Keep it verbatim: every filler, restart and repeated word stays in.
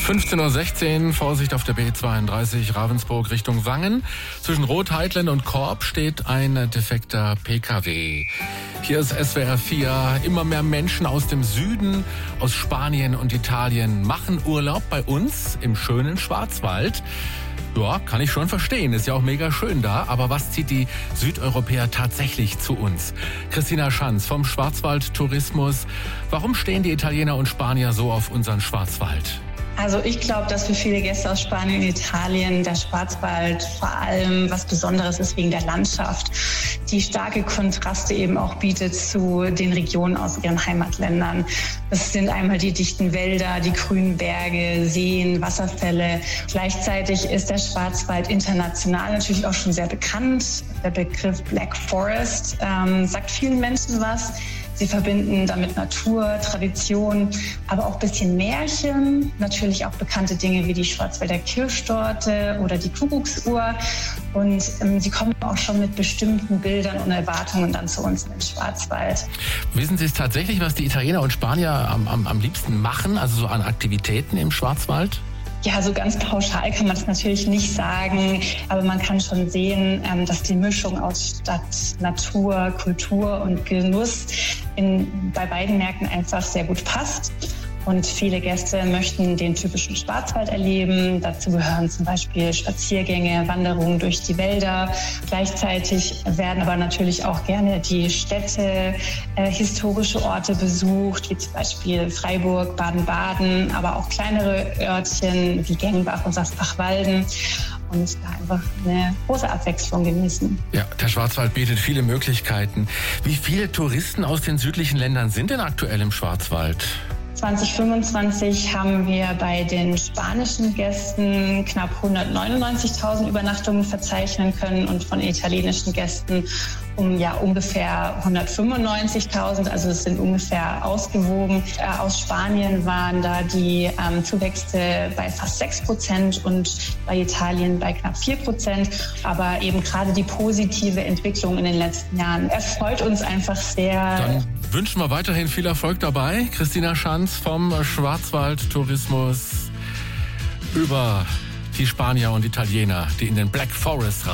fünfzehn Uhr sechzehn, Vorsicht auf der B zweiunddreißig Ravensburg Richtung Wangen. Zwischen Rotheitlen und Korb steht ein defekter P K W. Hier ist S W R vier. Immer mehr Menschen aus dem Süden, aus Spanien und Italien machen Urlaub bei uns im schönen Schwarzwald. Ja, kann ich schon verstehen. Ist ja auch mega schön da. Aber was zieht die Südeuropäer tatsächlich zu uns? Christina Schanz vom Schwarzwald Tourismus. Warum stehen die Italiener und Spanier so auf unseren Schwarzwald? Also ich glaube, dass für viele Gäste aus Spanien und Italien der Schwarzwald vor allem was Besonderes ist wegen der Landschaft, die starke Kontraste eben auch bietet zu den Regionen aus ihren Heimatländern. Das sind einmal die dichten Wälder, die grünen Berge, Seen, Wasserfälle. Gleichzeitig ist der Schwarzwald international natürlich auch schon sehr bekannt. Der Begriff Black Forest ähm, sagt vielen Menschen was. Sie verbinden damit Natur, Tradition, aber auch ein bisschen Märchen. Natürlich auch bekannte Dinge wie die Schwarzwälder Kirschtorte oder die Kuckucksuhr. Und ähm, sie kommen auch schon mit bestimmten Bildern und Erwartungen dann zu uns in den Schwarzwald. Wissen Sie es tatsächlich, was die Italiener und Spanier am, am, am liebsten machen, also so an Aktivitäten im Schwarzwald? Ja, so ganz pauschal kann man das natürlich nicht sagen, aber man kann schon sehen, dass die Mischung aus Stadt, Natur, Kultur und Genuss in, bei beiden Märkten einfach sehr gut passt. Und viele Gäste möchten den typischen Schwarzwald erleben. Dazu gehören zum Beispiel Spaziergänge, Wanderungen durch die Wälder. Gleichzeitig werden aber natürlich auch gerne die Städte, äh, historische Orte besucht, wie zum Beispiel Freiburg, Baden-Baden, aber auch kleinere Örtchen wie Gengenbach und Sasbach-Walden. Und da einfach eine große Abwechslung genießen. Ja, der Schwarzwald bietet viele Möglichkeiten. Wie viele Touristen aus den südlichen Ländern sind denn aktuell im Schwarzwald? zwanzig fünfundzwanzig haben wir bei den spanischen Gästen knapp hundertneunundneunzigtausend Übernachtungen verzeichnen können und von italienischen Gästen um ja ungefähr hundertfünfundneunzigtausend, also es sind ungefähr ausgewogen. Äh, aus Spanien waren da die ähm, Zuwächse bei fast sechs Prozent und bei Italien bei knapp vier Prozent. Aber eben gerade die positive Entwicklung in den letzten Jahren erfreut uns einfach sehr. Dann wünschen wir weiterhin viel Erfolg dabei. Christina Schanz vom Schwarzwald Tourismus über die Spanier und Italiener, die in den Black Forest reisen.